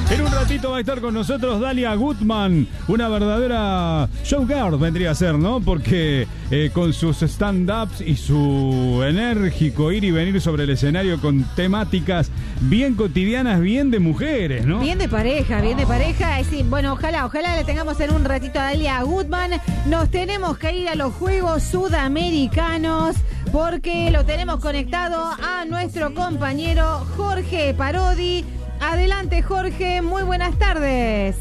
En un ratito va a estar con nosotros Dalia Gutman, una verdadera showgirl vendría a ser, ¿no? Porque con sus stand-ups y su enérgico ir y venir sobre el escenario con temáticas bien cotidianas, bien de mujeres, ¿no? Bien de pareja. Sí, bueno, ojalá le tengamos en un ratito a Dalia Gutman. Nos tenemos que ir a los Juegos Sudamericanos porque lo tenemos conectado a nuestro compañero Jorge Parodi. Adelante, Jorge, muy buenas tardes.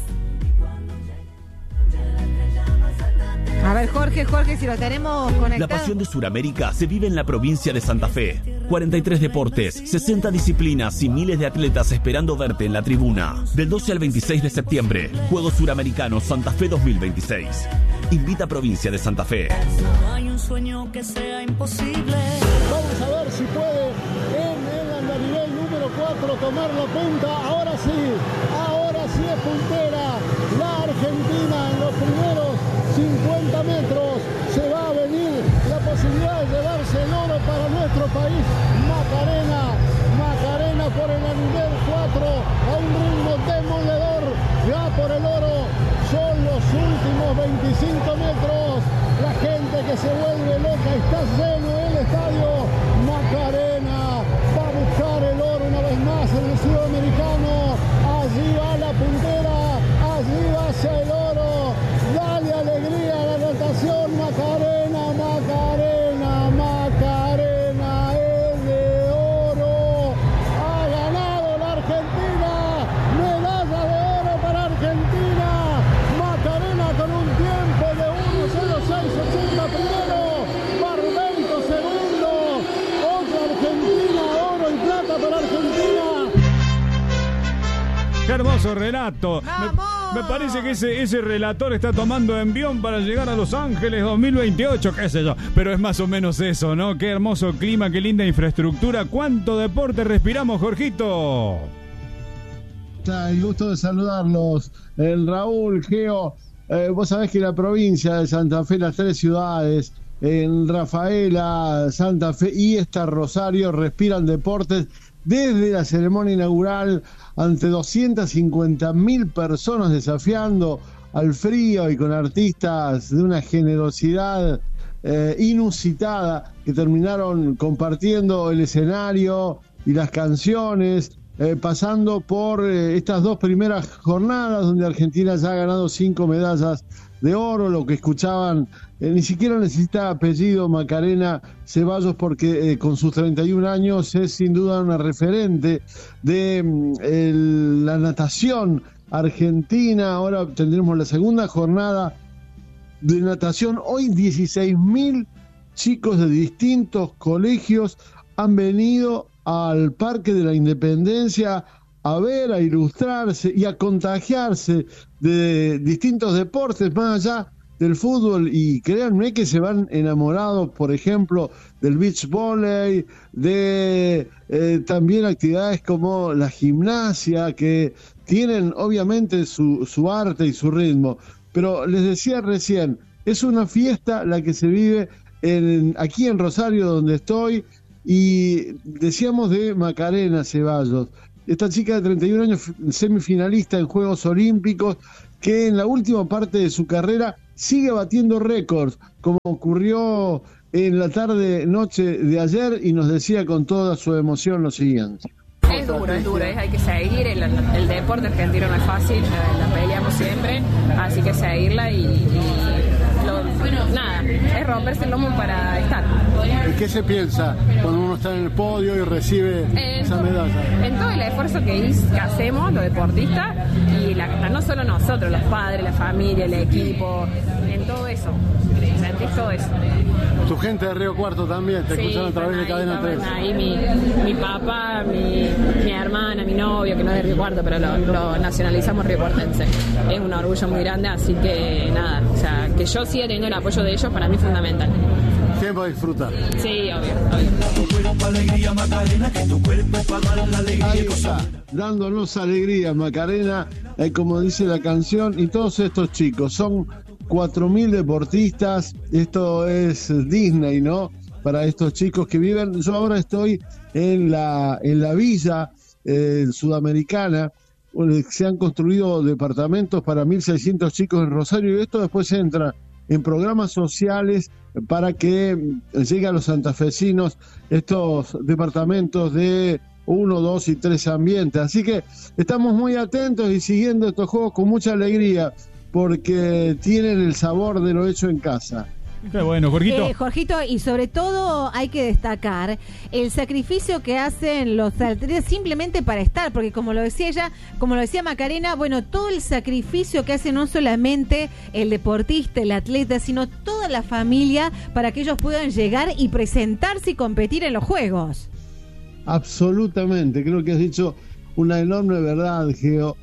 A ver, Jorge, si lo tenemos conectado. La pasión de Sudamérica se vive en la provincia de Santa Fe. 43 deportes, 60 disciplinas y miles de atletas esperando verte en la tribuna. Del 12 al 26 de septiembre, Juegos Suramericanos Santa Fe 2026. Invita a Provincia de Santa Fe. No hay un sueño que sea imposible. Vamos a ver si puede en el andarivel número 4 tomar la punta. Ahora sí es puntera. La Argentina en los primeros 50 metros. Se va a venir la posibilidad de llevarse el oro para nuestro país. Macarena por el andarivel 4 a un ritmo demoledor. Ya por el oro. Son los últimos 25 metros. La gente que se vuelve loca, está lleno el estadio. Macarena va a buscar el oro una vez más en el sudamericano. Allí va la puntera, allí va hacia el oro. Dale alegría a la natación, Macarena es de oro. Ha ganado la Argentina, medalla de oro para Argentina. Macarena con un tiempo de 1:06.80 primero, Barbeito segundo, otra Argentina, oro y plata para Argentina. Qué hermoso relato. ¡Vamos! Me parece que ese relator está tomando envión para llegar a Los Ángeles 2028, qué sé yo. Pero es más o menos eso, ¿no? Qué hermoso clima, qué linda infraestructura. ¿Cuánto deporte respiramos, Jorgito? El gusto de saludarlos. El Raúl, Geo, vos sabés que la provincia de Santa Fe, las tres ciudades, en Rafaela, Santa Fe y Rosario, respiran deportes desde la ceremonia inaugural ante 250.000 personas desafiando al frío y con artistas de una generosidad inusitada que terminaron compartiendo el escenario y las canciones, pasando por estas dos primeras jornadas donde Argentina ya ha ganado 5 medallas de oro. Lo que escuchaban, ni siquiera necesita apellido, Macarena Ceballos, porque con sus 31 años es sin duda una referente de la natación argentina. Ahora tendremos la segunda jornada de natación. Hoy 16.000 chicos de distintos colegios han venido al Parque de la Independencia a ver, a ilustrarse y a contagiarse de distintos deportes más allá del fútbol, y créanme que se van enamorados, por ejemplo, del beach volley, de también actividades como la gimnasia, que tienen obviamente su arte y su ritmo. Pero les decía recién, es una fiesta la que se vive aquí en Rosario, donde estoy, y decíamos de Macarena Ceballos, esta chica de 31 años, semifinalista en Juegos Olímpicos, que en la última parte de su carrera sigue batiendo récords, como ocurrió en la tarde-noche de ayer, y nos decía con toda su emoción lo siguiente. Es duro, hay que seguir, el deporte argentino no es fácil, la peleamos siempre, así que seguirla nada, es romperse el lomo para estar. ¿Y qué se piensa cuando uno está en el podio y recibe esa medalla? En todo el esfuerzo que hacemos los deportistas, y no solo nosotros, los padres, la familia, el equipo, en todo eso, sentís todo eso. Tu gente de Río Cuarto también, te escuchan a través de Cadena 3. Ahí mi papá, mi hermana, mi novio, que no es de Río Cuarto, pero lo nacionalizamos riocuartense. Es un orgullo muy grande, así que nada, o sea, que yo siga teniendo el apoyo de ellos para mí es fundamental. Tiempo de disfrutar. Sí, obvio. Ahí está, dándonos alegría, Macarena, como dice la canción, y todos estos chicos, son 4.000 deportistas, esto es Disney, ¿no? Para estos chicos que viven. Yo ahora estoy en la villa sudamericana, se han construido departamentos para 1.600 chicos en Rosario, y esto después entra en programas sociales para que lleguen a los santafesinos estos departamentos de 1, 2 y 3 ambientes. Así que estamos muy atentos y siguiendo estos juegos con mucha alegría, porque tienen el sabor de lo hecho en casa. Qué bueno, Jorgito. Jorgito, y sobre todo hay que destacar el sacrificio que hacen los atletas simplemente para estar, porque como lo decía ella, como lo decía Macarena, bueno, todo el sacrificio que hace no solamente el deportista, el atleta, sino toda la familia para que ellos puedan llegar y presentarse y competir en los Juegos. Absolutamente, creo que has dicho una enorme verdad, Geo,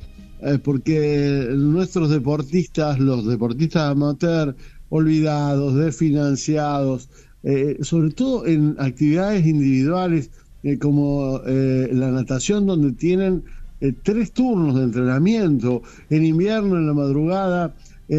porque nuestros deportistas, los deportistas amateur, olvidados, desfinanciados, sobre todo en actividades individuales como la natación, donde tienen 3 turnos de entrenamiento, en invierno, en la madrugada,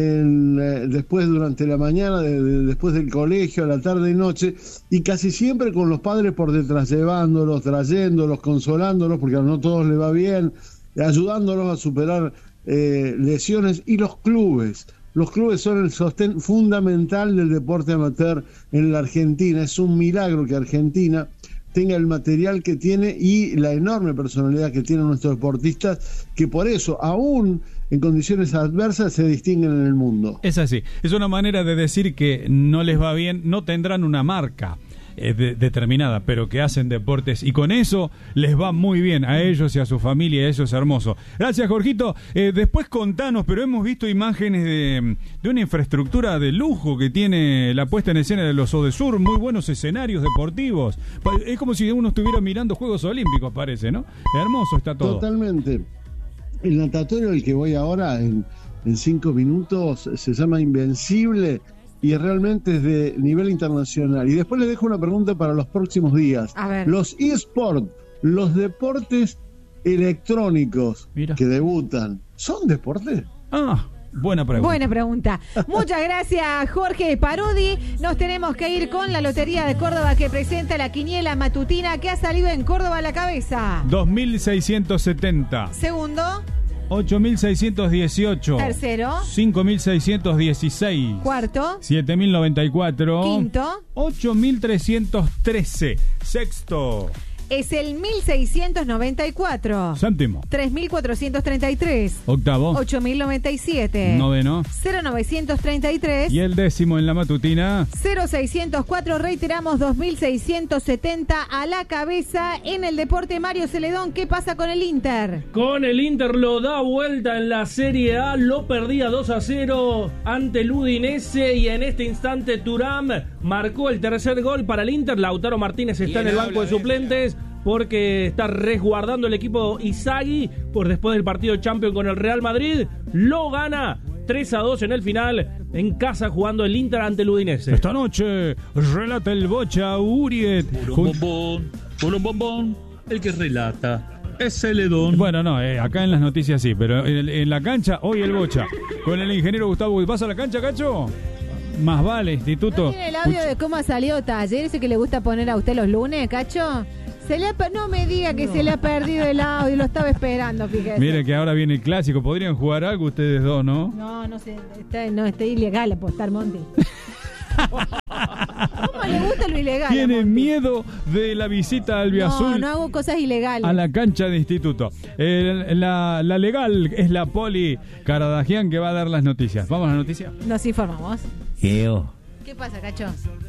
después durante la mañana, después del colegio, a la tarde y noche, y casi siempre con los padres por detrás, llevándolos, trayéndolos, consolándolos, porque a no todos les va bien, ayudándolos a superar lesiones, y los clubes. Los clubes son el sostén fundamental del deporte amateur en la Argentina. Es un milagro que Argentina tenga el material que tiene y la enorme personalidad que tienen nuestros deportistas, que por eso, aún en condiciones adversas, se distinguen en el mundo. Es así. Es una manera de decir que no les va bien, no tendrán una marca determinada, pero que hacen deportes y con eso les va muy bien a ellos y a su familia. Eso es hermoso. Gracias, Jorgito. Después contanos, pero hemos visto imágenes de una infraestructura de lujo que tiene la puesta en escena de los Odesur, muy buenos escenarios deportivos. Es como si uno estuviera mirando Juegos Olímpicos, parece, ¿no? Hermoso está todo. Totalmente. El natatorio al que voy ahora en 5 minutos se llama Invencible, y realmente es de nivel internacional. Y después les dejo una pregunta para los próximos días. A ver. Los eSports, los deportes electrónicos que debutan, ¿son deportes? Buena pregunta. Buena pregunta. Muchas gracias, Jorge Parodi. Nos tenemos que ir con la Lotería de Córdoba, que presenta la quiniela matutina que ha salido en Córdoba a la cabeza. 2.670. Segundo. 8.618. Tercero. 5.616. Cuarto. 7.094. Quinto. 8.313. Sexto. Es el 1.694. Séptimo. 3.433. Octavo. 8.097. Noveno. 0.933. Y el décimo en la matutina. 0.604. Reiteramos, 2.670 a la cabeza en el deporte. Mario Celedón, ¿qué pasa con el Inter? Con el Inter lo da vuelta en la Serie A, lo perdía 2-0 ante el Udinese, y en este instante Thuram marcó el tercer gol para el Inter. Lautaro Martínez está en el banco de suplentes porque está resguardando el equipo Inzaghi por después del partido Champions con el Real Madrid. Lo gana 3-2 en el final, en casa jugando el Inter ante el Udinese. Esta noche relata el Bocha Uriet. Por un bombón, el que relata es Celedón. Bueno, no, acá en las noticias sí, pero en la cancha hoy el Bocha con el ingeniero Gustavo. ¿Vas a la cancha, Cacho? Más vale, instituto. ¿No tiene el audio de cómo ha salido Taller, ese que le gusta poner a usted los lunes, Cacho? No me diga que se le ha perdido el audio, lo estaba esperando, fíjese. Mire que ahora viene el clásico, podrían jugar algo ustedes dos, ¿no? No sé, está ilegal apostar, Monty. ¿Cómo le gusta lo ilegal? Tiene miedo de la visita al Albiazul. No hago cosas ilegales. A la cancha de instituto. La legal es la Poli Caradagian, que va a dar las noticias. ¿Vamos a las noticias? Nos informamos. Geo. ¿Qué pasa, Cacho?